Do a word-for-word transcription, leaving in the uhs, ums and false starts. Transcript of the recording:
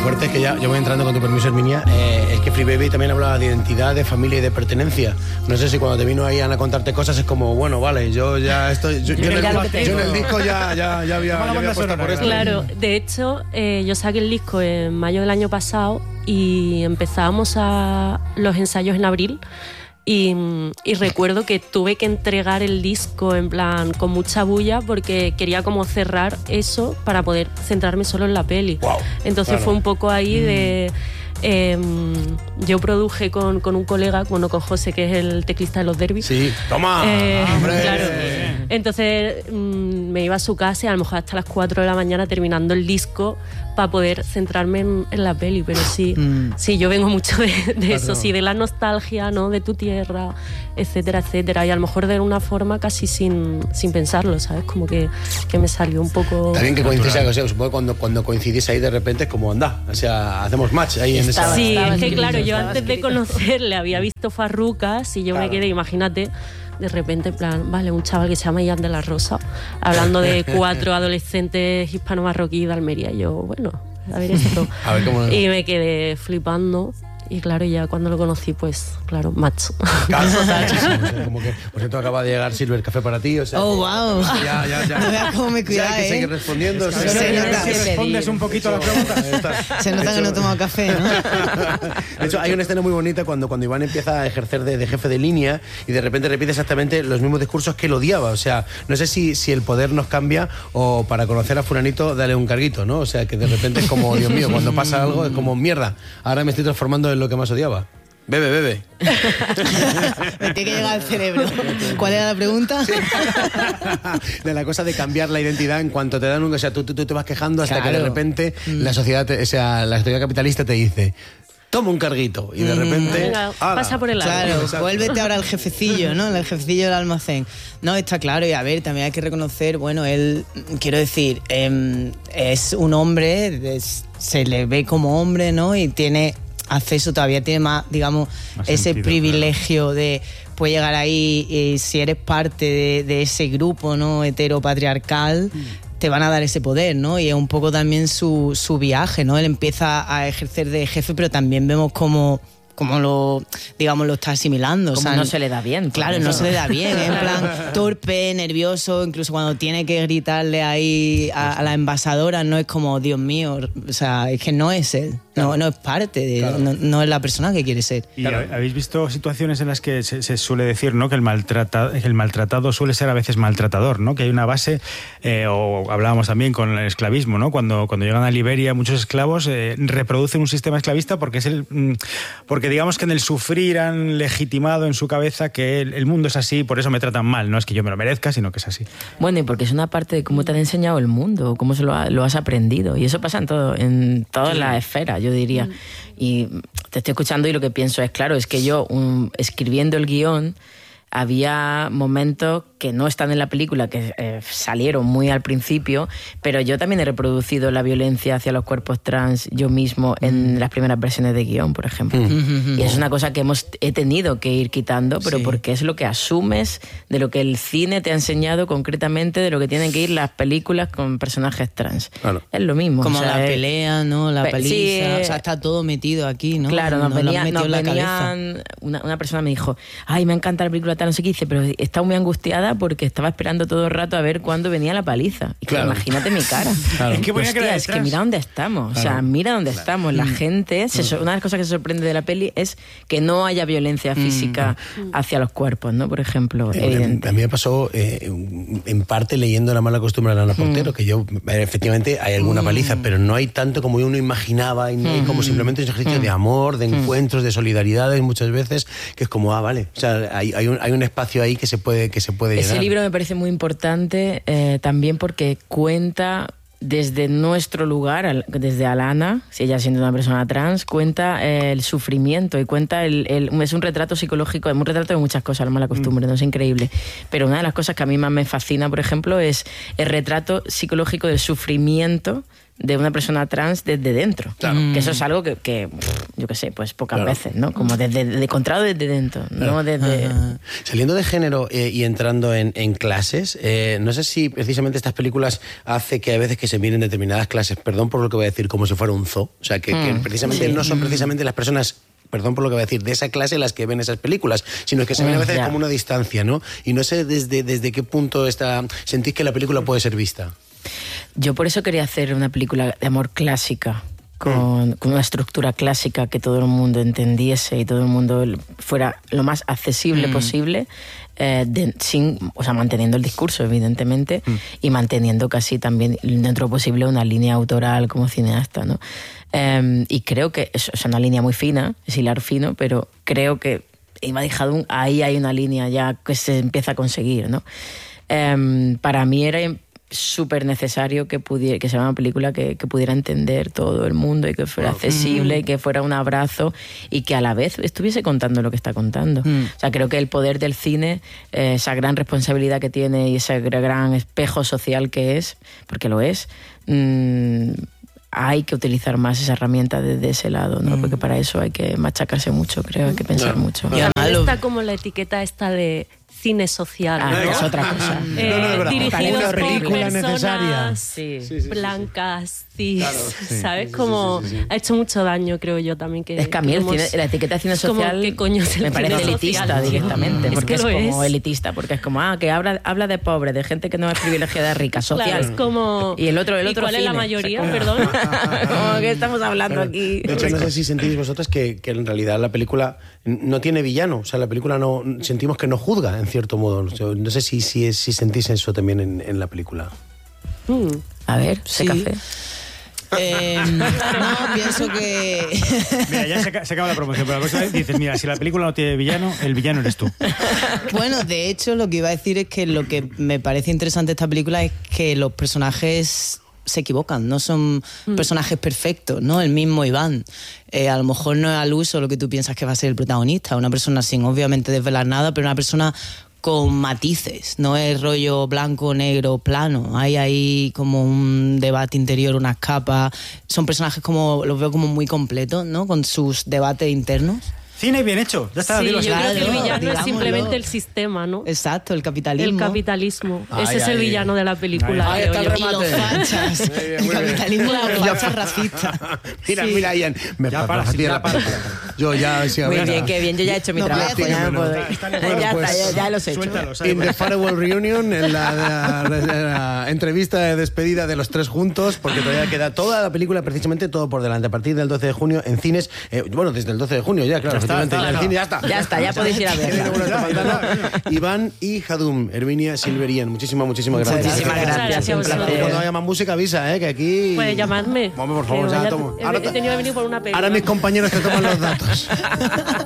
fuerte es que ya yo voy entrando con tu permiso, Herminia, eh, es que Free Baby también hablaba de identidad, de familia y de pertenencia. No sé si cuando te vino ahí Ana a contarte cosas es como, bueno, vale, yo ya estoy... Yo, yo, en, el, yo en el disco ya, ya, ya había, ya había puesto por esto. Claro, de hecho, eh, yo saqué el disco en mayo del año pasado y empezábamos a los ensayos en abril. Y, y recuerdo que tuve que entregar el disco en plan con mucha bulla porque quería como cerrar eso para poder centrarme solo en la peli. Wow, entonces claro. Fue un poco ahí mm. de... Eh, yo produje con, con un colega, bueno, con José, que es el teclista de los Derbys. Sí, toma, eh, hombre. Claro. Entonces mmm, me iba a su casa y a lo mejor hasta las cuatro de la mañana terminando el disco para poder centrarme en, en la peli. Pero sí, mm. sí, yo vengo mucho de, de claro. eso, sí, de la nostalgia, ¿no? De tu tierra, etcétera, etcétera. Y a lo mejor de una forma casi sin, sin pensarlo, ¿sabes? Como que, que me salió un poco... También que coincidís, o sea, supongo que cuando, cuando coincidís ahí de repente es como, anda, o sea, hacemos match ahí en esa... Sí, es que claro, yo antes de conocerle había visto Farrucas y yo claro. me quedé, imagínate, de repente, en plan, vale, un chaval que se llama Ian de la Rosa, hablando de cuatro adolescentes hispano-marroquíes de Almería. Y yo, bueno, a ver esto. A ver cómo... Y me quedé flipando. Y claro, ya cuando lo conocí, pues, claro, macho. Claro, total. Como que, por cierto, acaba de llegar Silver Café para ti, o sea... ¡Oh, wow! Ya, ya, ya. No veas cómo me cuida, ya hay que ¿eh? seguir respondiendo. Es que se, se nota. Si respondes un poquito a la pregunta. Se nota hecho, que no he tomado café, ¿no? De hecho, hay una escena muy bonita cuando, cuando Iván empieza a ejercer de, de jefe de línea y de repente repite exactamente los mismos discursos que él odiaba. O sea, no sé si, si el poder nos cambia o para conocer a fulanito dale un carguito, ¿no? O sea, que de repente es como, Dios mío, cuando pasa algo es como, mierda, ahora me estoy transformando en lo que más odiaba. Bebe, bebe. Me tiene que llegar al cerebro. ¿Cuál era la pregunta? Sí. De la cosa de cambiar la identidad en cuanto te dan un... O sea, tú, tú, tú te vas quejando hasta claro. que de repente mm. la sociedad, te, o sea, la sociedad capitalista te dice... Toma un carguito y de repente... Venga, pasa por el lado. Claro, exacto. Vuélvete ahora al jefecillo, ¿no? El jefecillo del almacén. No, está claro. Y a ver, también hay que reconocer, bueno, él, quiero decir, eh, es un hombre, es, se le ve como hombre, ¿no? Y tiene acceso, todavía tiene más, digamos, más ese sentido, privilegio claro. de... Puede llegar ahí y si eres parte de, de ese grupo, ¿no? Heteropatriarcal... Mm. te van a dar ese poder, ¿no? Y es un poco también su, su viaje, ¿no? Él empieza a ejercer de jefe, pero también vemos cómo, cómo lo, digamos, lo está asimilando. Como o sea, no se le da bien. Claro, no se le da bien, ¿eh? En plan torpe, nervioso, incluso cuando tiene que gritarle ahí a, a la envasadora, no es como, Dios mío, o sea, es que no es él. No, no es parte de claro. no, no es la persona que quiere ser. ¿Y claro. habéis visto situaciones en las que se, se suele decir, ¿no? que el, maltrata, el maltratado suele ser a veces maltratador, ¿no? Que hay una base, eh, o hablábamos también con el esclavismo, ¿no? Cuando, cuando llegan a Liberia muchos esclavos eh, reproducen un sistema esclavista porque es el porque digamos que en el sufrir han legitimado en su cabeza que el, el mundo es así, por eso me tratan mal, no es que yo me lo merezca, sino que es así. Bueno, y porque es una parte de cómo te han enseñado el mundo, cómo se lo, ha, lo has aprendido, y eso pasa en todo, en todas sí. las esferas, yo diría. Mm. Y te estoy escuchando y lo que pienso es, claro, es que yo um, escribiendo el guión había momentos que no están en la película, que eh, salieron muy al principio, pero yo también he reproducido la violencia hacia los cuerpos trans yo mismo en mm. las primeras versiones de guión, por ejemplo. Mm. Y es una cosa que hemos he tenido que ir quitando, pero sí. porque es lo que asumes de lo que el cine te ha enseñado concretamente, de lo que tienen que ir las películas con personajes trans. Claro. Es lo mismo. Como o sea, la es... pelea, ¿no? La paliza. Sí, o sea, está todo metido aquí, ¿no? Claro, nos, nos venía, nos la venían... Una, una persona me dijo, ay, me encanta la película tal, no sé qué, dice, pero estaba muy angustiada porque estaba esperando todo el rato a ver cuándo venía la paliza. Y claro, imagínate mi cara. Claro. Es que, Hostia, es que mira dónde estamos. Claro. O sea, mira dónde claro. estamos. La gente, se, una de las cosas que se sorprende de la peli es que no haya violencia física mm. hacia los cuerpos, ¿no? Por ejemplo, eh, evidente. A mí me pasó, eh, en parte, leyendo La mala costumbre de Ana Portero, mm. que yo, efectivamente, hay alguna paliza, mm. pero no hay tanto como uno imaginaba, y no hay como simplemente un ejercicio mm. de amor, de encuentros, de solidaridades, muchas veces, que es como, ah, vale, o sea, hay, hay, un, hay un espacio ahí que se puede, que se puede llenar. Ese libro me parece muy importante eh, también porque cuenta desde nuestro lugar, desde Alana, si ella siendo una persona trans, cuenta eh, el sufrimiento y cuenta el, el, es un retrato psicológico, es un retrato de muchas cosas, la mala costumbre, mm. no es increíble, pero una de las cosas que a mí más me fascina, por ejemplo, es el retrato psicológico del sufrimiento de una persona trans desde dentro. Claro. Que eso es algo que, que pff, yo qué sé, pues pocas Claro. veces, ¿no? Como desde, desde encontrado desde dentro, no desde... Saliendo de género eh, y entrando en, en clases, eh, no sé si precisamente estas películas hace que a veces que se miren determinadas clases, perdón por lo que voy a decir, como si fuera un zoo, o sea, que, que precisamente no son precisamente las personas, perdón por lo que voy a decir, de esa clase las que ven esas películas, sino que se ven a veces Ya. como una distancia, ¿no? Y no sé desde, desde qué punto está, sentís que la película puede ser vista. Yo por eso quería hacer una película de amor clásica, con, mm. con una estructura clásica que todo el mundo entendiese y todo el mundo fuera lo más accesible mm. posible, eh, de, sin, o sea, manteniendo el discurso, evidentemente, mm. y manteniendo casi también, dentro de lo posible, una línea autoral como cineasta, ¿no? Eh, y creo que es, es una línea muy fina, es hilar fino, pero creo que Imad Hadum, ahí hay una línea ya que se empieza a conseguir, ¿no? Eh, para mí era súper necesario que pudiera, que sea una película que, que pudiera entender todo el mundo y que fuera wow. accesible mm. y que fuera un abrazo y que a la vez estuviese contando lo que está contando. Mm. O sea, creo que el poder del cine, eh, esa gran responsabilidad que tiene y ese gran espejo social que es, porque lo es, mmm, hay que utilizar más esa herramienta desde ese lado, ¿no? Mm. Porque para eso hay que machacarse mucho, creo, hay que pensar no. mucho. Y además está como la etiqueta esta de cine social, ah, ¿no? es otra cosa. Eh, no, no, es verdad. dirigidos Una película por necesaria. personas sí. Sí, sí, blancas, cis, claro, sí. ¿sabes? Sí, sí, como sí, sí, sí. ha hecho mucho daño, creo yo también. Que, es que a mí que el hemos, cine, la etiqueta de cine social como, ¿qué coño es el me parece cine elitista social? directamente, Es porque que es, lo como es. elitista, porque es como, ah, que habla, habla de pobre, de gente que no es privilegiada, rica, social. Claro, es como... Y el otro, el ¿Y otro cuál cine? es la mayoría, o sea, perdón? como que estamos hablando Pero, aquí. De hecho, no sé si sentís vosotros que, que en realidad la película no tiene villano, o sea, la película no sentimos que no juzga, en cierto modo. No sé si, si, si sentís eso también en, en la película. Mm. A ver, sé Sí. café. Eh, no, pienso que... Mira, ya se, ca- se acaba la promoción, pero la próxima vez dices, mira, si la película no tiene villano, el villano eres tú. Bueno, de hecho, lo que iba a decir es que lo que me parece interesante de esta película es que los personajes se equivocan, no son mm. personajes perfectos, ¿no? El mismo Iván. Eh, a lo mejor no es al uso lo que tú piensas que va a ser el protagonista, una persona sin obviamente desvelar nada, pero una persona con matices, no es rollo blanco, negro, plano. Hay ahí como un debate interior, unas capas. Son personajes como, los veo como muy completos, ¿no? Con sus debates internos. Cine bien hecho, ya está. Sí, dilo yo así. creo que el Claro, villano es digámoslo. simplemente el sistema, ¿no? Exacto, el capitalismo. El capitalismo. Ay, Ese es ay. el villano de la película. Ahí creo está el yo. Y los remate. fachas. Muy bien, El muy bien. capitalismo y los fachas racistas. Mira, Sí. mira, Ian. Me Ya pa- para, pa- sí, tira ya para. Yo ya... Sí, a Muy ver, bien, a- qué bien, yo ya he hecho mi No, trabajo, parece ya que me me puedo lo- ir. Está- Ya bueno, está, pues, ya, ya los he hecho. Suéltalo, ¿sabes? In the Farewell Reunion, en la, la- la entrevista de despedida de los tres juntos, porque todavía queda toda la película, precisamente todo por delante. A partir del doce de junio en cines, eh, bueno, desde el doce de junio ya, claro, Ya está, efectivamente, está, ya en está. cine ya está. Ya está, ya podéis ir a Que viene verla. bueno esta pantalla. Iván y Hadum, Herminia Silverian, muchísimas, muchísimas gracias. Muchísimas Muchas gracias, gracias, un vosotros. placer. Cuando haya más música, avisa, ¿eh? Que aquí... Puedes llamarme. Vamos, por Que favor, ya vaya- tomo. he- Ahora he te- tenido que venir por una película. Ahora mis compañeros te toman los datos.